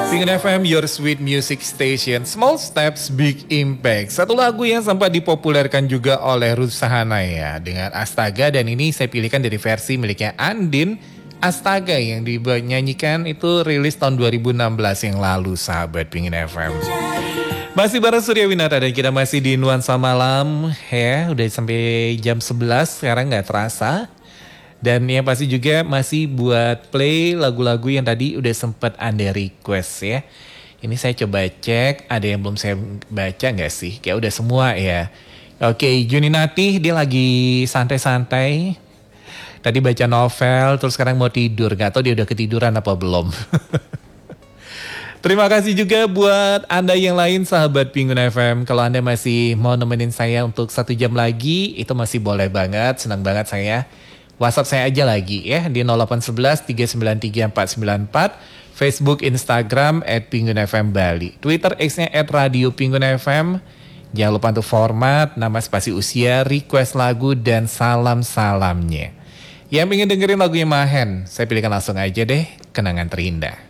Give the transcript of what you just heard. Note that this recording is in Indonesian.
Pengen FM, your sweet music station. Small steps, big impact. Satu lagu yang sempat dipopulerkan juga oleh Ruth Sahanaya dengan Astaga. Dan ini saya pilihkan dari versi miliknya Andin. Astaga yang dinyanyikan itu rilis tahun 2016 yang lalu, sahabat Pengen FM. Masih bareng Surya Winata dan kita masih di Nuansa Malam. Ya, udah sampai jam 11 sekarang gak terasa. Dan yang pasti juga masih buat play lagu-lagu yang tadi udah sempat Anda request ya. Ini saya coba cek, ada yang belum saya baca gak sih? Kayak udah semua ya. Oke, Juninati dia lagi santai-santai. Tadi baca novel, terus sekarang mau tidur. Gak tahu dia udah ketiduran apa belum. Terima kasih juga buat Anda yang lain sahabat Pengen FM. Kalau Anda masih mau nemenin saya untuk 1 jam lagi, itu masih boleh banget, senang banget saya. WhatsApp saya aja lagi ya di 0811 393 494, Facebook, Instagram @PingunFM Bali, Twitter X-nya @RadioPingunFM. Jangan lupa untuk format, nama, spasi, usia, request lagu, dan salam-salamnya. Yang pengen dengerin lagunya Mahen, saya pilihkan langsung aja deh, Kenangan Terindah.